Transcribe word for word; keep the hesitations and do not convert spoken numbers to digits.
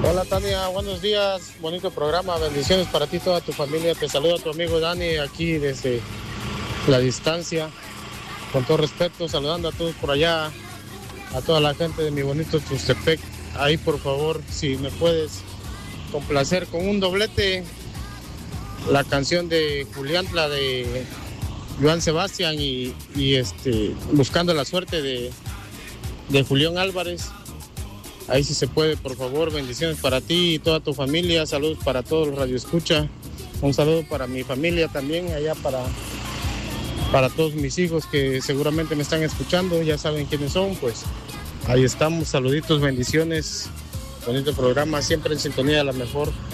Hola Tania, buenos días, bonito programa, bendiciones para ti y toda tu familia. Te saluda tu amigo Dani aquí desde la distancia, con todo respeto, saludando a todos por allá, a toda la gente de mi bonito Tuxtepec. Ahí por favor, si me puedes complacer con un doblete, la canción de Julián, la de Joan Sebastián y, y este, Buscando la Suerte de, de Julián Álvarez. Ahí si se puede, por favor, bendiciones para ti y toda tu familia, saludos para todos los radioescucha, un saludo para mi familia también, allá para, para todos mis hijos que seguramente me están escuchando, ya saben quiénes son, pues ahí estamos, saluditos, bendiciones, bonito programa, siempre en sintonía de la mejor.